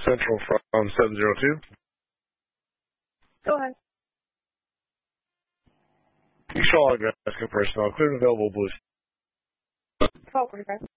Central from 702. Go ahead. You shall Alaska personnel, clear and available, Blue. 12:45.